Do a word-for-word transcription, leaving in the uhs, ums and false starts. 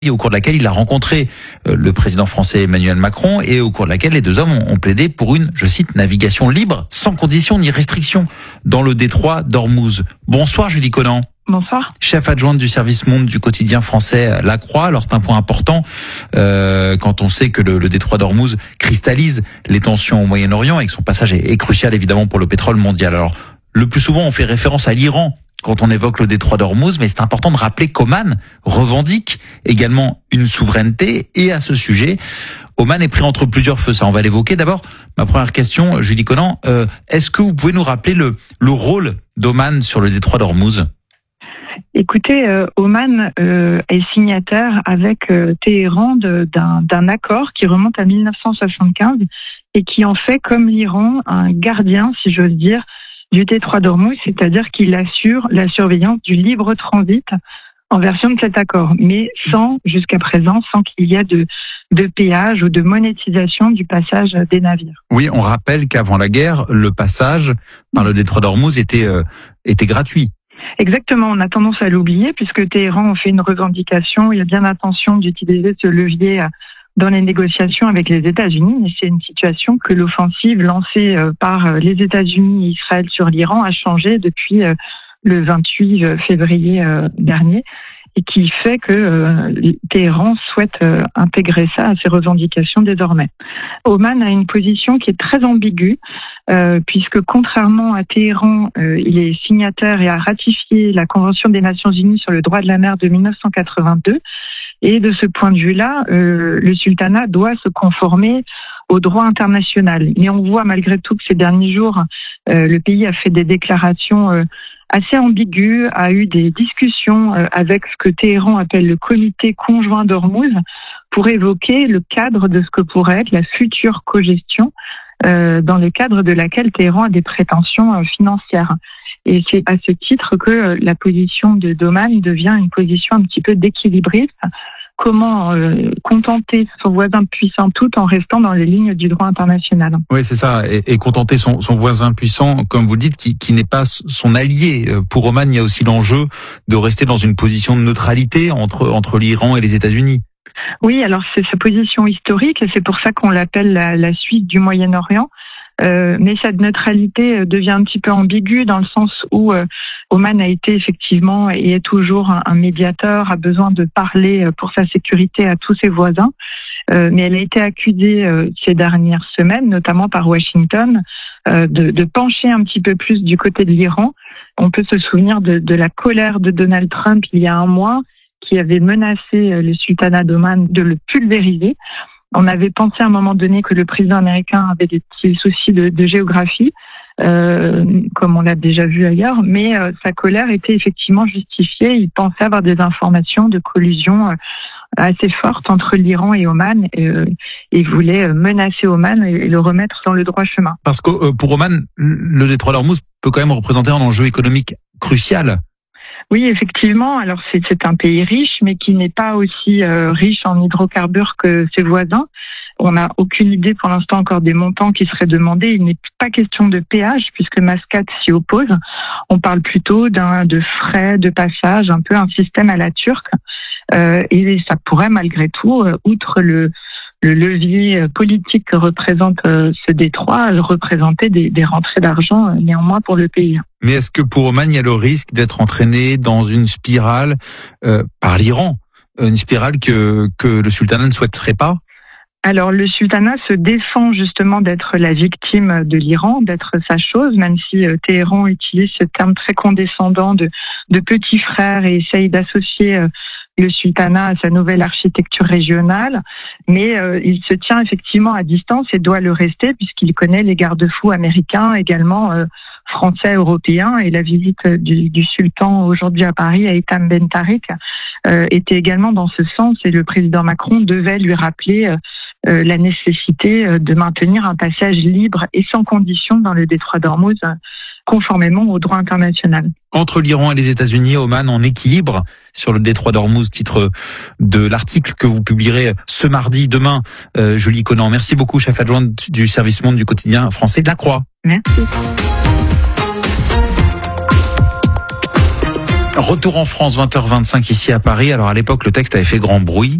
au cours de laquelle il a rencontré le président français Emmanuel Macron et au cours de laquelle les deux hommes ont plaidé pour une, je cite, navigation libre, sans conditions ni restrictions dans le détroit d'Ormuz. Bonsoir Julie Conan. Bonsoir. Chef adjointe du service monde du quotidien français La Croix. Alors c'est un point important euh, quand on sait que le, le détroit d'Ormuz cristallise les tensions au Moyen-Orient et que son passage est, est crucial évidemment pour le pétrole mondial. Alors le plus souvent on fait référence à l'Iran quand on évoque le détroit d'Ormuz, mais c'est important de rappeler qu'Oman revendique également une souveraineté. Et à ce sujet, Oman est pris entre plusieurs feux. Ça, on va l'évoquer. D'abord, ma première question, Julie Conan, euh, est-ce que vous pouvez nous rappeler le, le rôle d'Oman sur le détroit d'Ormuz ? Écoutez, euh, Oman euh, est signataire avec euh, Téhéran de, d'un, d'un accord qui remonte à dix-neuf cent soixante-quinze et qui en fait, comme l'Iran, un gardien, si j'ose dire, du détroit d'Ormuz, c'est-à-dire qu'il assure la surveillance du libre transit en version de cet accord, mais sans, jusqu'à présent, sans qu'il y ait de, de péage ou de monétisation du passage des navires. Oui, on rappelle qu'avant la guerre, le passage par le détroit d'Ormuz était, euh, était gratuit. Exactement, on a tendance à l'oublier puisque Téhéran en fait une revendication, il a bien l'intention d'utiliser ce levier dans les négociations avec les États-Unis, mais c'est une situation que l'offensive lancée par les États-Unis et Israël sur l'Iran a changé depuis le vingt-huit février dernier et qui fait que Téhéran souhaite intégrer ça à ses revendications désormais. Oman a une position qui est très ambiguë puisque contrairement à Téhéran, il est signataire et a ratifié la Convention des Nations Unies sur le droit de la mer de dix-neuf cent quatre-vingt-deux. Et de ce point de vue-là, euh, le sultanat doit se conformer au droit international. Mais on voit malgré tout que ces derniers jours, euh, le pays a fait des déclarations euh, assez ambiguës, a eu des discussions euh, avec ce que Téhéran appelle le comité conjoint d'Ormuz pour évoquer le cadre de ce que pourrait être la future cogestion euh, dans le cadre de laquelle Téhéran a des prétentions euh, financières. Et c'est à ce titre que la position de d'Oman devient une position un petit peu d'équilibriste. Comment euh, contenter son voisin puissant tout en restant dans les lignes du droit international. Oui, c'est ça. Et, et contenter son, son voisin puissant, comme vous le dites, qui, qui n'est pas son allié. Pour Oman, il y a aussi l'enjeu de rester dans une position de neutralité entre, entre l'Iran et les États-Unis. Oui, alors c'est sa position historique et c'est pour ça qu'on l'appelle la, la Suisse du Moyen-Orient. Euh, mais cette neutralité devient un petit peu ambiguë dans le sens où euh, Oman a été effectivement et est toujours un, un médiateur, a besoin de parler pour sa sécurité à tous ses voisins. Euh, mais elle a été accusée euh, ces dernières semaines, notamment par Washington, euh, de, de pencher un petit peu plus du côté de l'Iran. On peut se souvenir de, de la colère de Donald Trump il y a un mois, qui avait menacé le sultanat d'Oman de le pulvériser. On avait pensé à un moment donné que le président américain avait des petits soucis de, de géographie, euh, comme on l'a déjà vu ailleurs, mais euh, sa colère était effectivement justifiée. Il pensait avoir des informations de collusion euh, assez fortes entre l'Iran et Oman et, euh, et voulait menacer Oman et, et le remettre dans le droit chemin. Parce que euh, pour Oman, le détroit d'Ormuz peut quand même représenter un enjeu économique crucial. Oui, effectivement. Alors c'est, c'est un pays riche, mais qui n'est pas aussi euh, riche en hydrocarbures que ses voisins. On n'a aucune idée pour l'instant encore des montants qui seraient demandés. Il n'est pas question de péage puisque Mascate s'y oppose. On parle plutôt d'un de frais de passage, un peu un système à la turque. Euh, et ça pourrait malgré tout, euh, outre le le levier politique que représente euh, ce détroit, représenter des, des rentrées d'argent euh, néanmoins pour le pays. Mais est-ce que pour Oman, il y a le risque d'être entraîné dans une spirale euh, par l'Iran, une spirale que que le sultanat ne souhaiterait pas ? Alors le sultanat se défend justement d'être la victime de l'Iran, d'être sa chose, même si euh, Téhéran utilise ce terme très condescendant de, de petit frère et essaye d'associer euh, le sultanat à sa nouvelle architecture régionale, mais euh, il se tient effectivement à distance et doit le rester puisqu'il connaît les garde-fous américains, également euh, français, européens, et la visite du, du sultan aujourd'hui à Paris, à Haytham Ben Tarik, euh, était également dans ce sens et le président Macron devait lui rappeler euh, euh, la nécessité euh, de maintenir un passage libre et sans condition dans le détroit d'Ormuz, euh, conformément au droit international. Entre l'Iran et les États-Unis, Oman en équilibre sur le détroit d'Ormuz, titre de l'article que vous publierez ce mardi, demain, euh, Julie Conan. Merci beaucoup, chef adjointe du service monde du quotidien français de La Croix. Merci. Retour en France, vingt heures vingt-cinq ici à Paris. Alors à l'époque, le texte avait fait grand bruit.